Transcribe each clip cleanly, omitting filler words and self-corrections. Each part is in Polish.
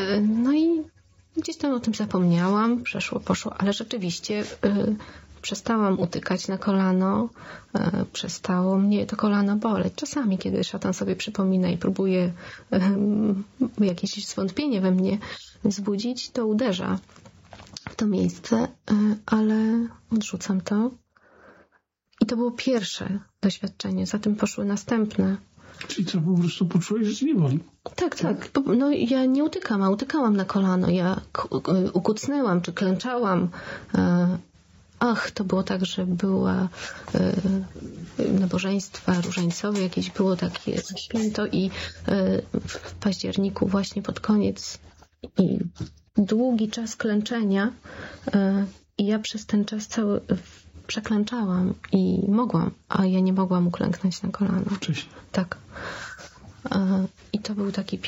No i gdzieś tam o tym zapomniałam, poszło, ale rzeczywiście przestałam utykać na kolano, przestało mnie to kolano boleć. Czasami, kiedy szatan sobie przypomina i próbuje jakieś zwątpienie we mnie wzbudzić, to uderza w to miejsce, ale odrzucam to. I to było pierwsze doświadczenie, za tym poszły następne. Czyli co, po prostu poczułeś, że ci nie boli? Tak. No ja nie utykam, a utykałam na kolano. Ja ukucnęłam, czy klęczałam. To było tak, że była nabożeństwa różańcowe, jakieś było takie święto i w październiku właśnie pod koniec i długi czas klęczenia i ja przez ten czas cały przeklęczałam i mogłam, a ja nie mogłam uklęknąć na kolano. Wcześniej. Tak. I to był taki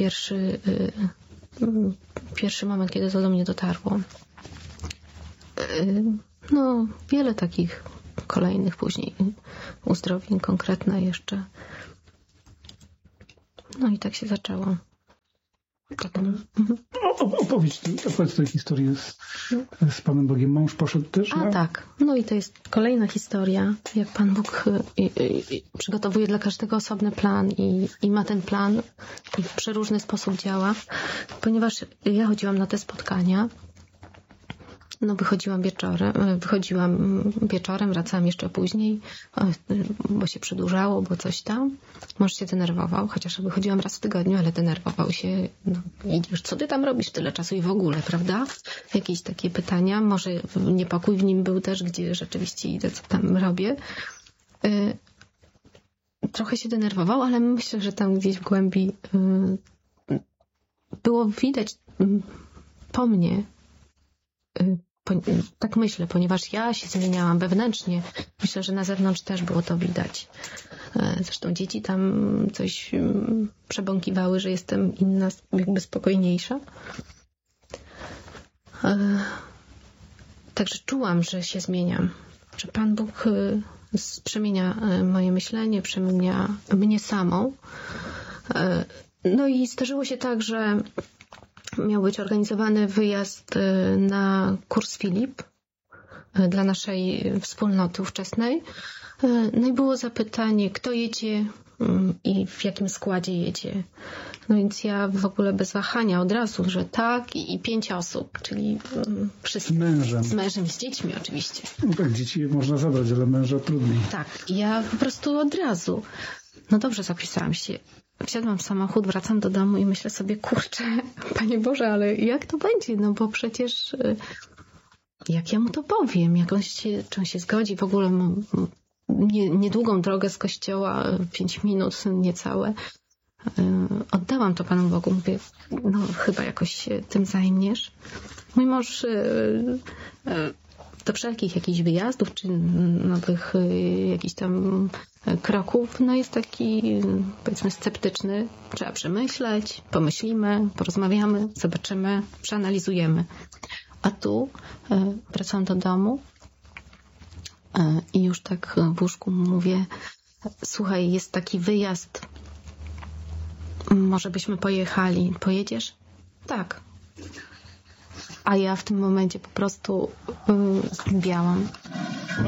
pierwszy moment, kiedy to do mnie dotarło. No, wiele takich kolejnych później uzdrowień, konkretne jeszcze. No i tak się zaczęło. Opowiedz tę historię z Panem Bogiem. Mąż poszedł też? Tak. No i to jest kolejna historia, jak Pan Bóg przygotowuje dla każdego osobny plan i ma ten plan i w przeróżny sposób działa. Ponieważ ja chodziłam na te spotkania, wychodziłam wieczorem, wracałam jeszcze później, bo się przedłużało, bo coś tam. Mąż się denerwował, chociaż wychodziłam raz w tygodniu, ale denerwował się. Idziesz, co ty tam robisz tyle czasu i w ogóle, prawda? Jakieś takie pytania. Może niepokój w nim był też, gdzie rzeczywiście idę, co tam robię. Trochę się denerwował, ale myślę, że tam gdzieś w głębi było widać po mnie, tak myślę, ponieważ ja się zmieniałam wewnętrznie. Myślę, że na zewnątrz też było to widać. Zresztą dzieci tam coś przebąkiwały, że jestem inna, jakby spokojniejsza. Także czułam, że się zmieniam. Że Pan Bóg przemienia moje myślenie, przemienia mnie samą. No i zdarzyło się tak, że miał być organizowany wyjazd na kurs Filip dla naszej wspólnoty ówczesnej. No i było zapytanie, kto jedzie i w jakim składzie jedzie. No więc ja w ogóle bez wahania od razu, że tak i 5 osób, czyli wszyscy. Z mężem, z dziećmi oczywiście. No tak, dzieci można zabrać, ale męża trudniej. Tak, ja po prostu od razu. No dobrze, zapisałam się. Wsiadłam w samochód, wracam do domu i myślę sobie, kurczę, Panie Boże, ale jak to będzie? No bo przecież jak ja mu to powiem? Czy on się zgodzi? W ogóle niedługą drogę z kościoła, 5 minut, niecałe. Oddałam to Panu Bogu. Mówię, no chyba jakoś się tym zajmiesz. Mój mąż do wszelkich jakichś wyjazdów, czy nowych jakichś tam kroków, no jest taki, powiedzmy, sceptyczny. Trzeba przemyśleć, pomyślimy, porozmawiamy, zobaczymy, przeanalizujemy. A tu wracam do domu i już tak w łóżku mówię, słuchaj, jest taki wyjazd, może byśmy pojechali. Pojedziesz? Tak. A ja w tym momencie po prostu zbiałam.